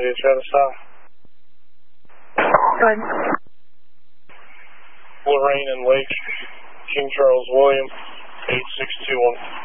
Travis High. Go ahead. Lorraine and Lake, King Charles William, 8621.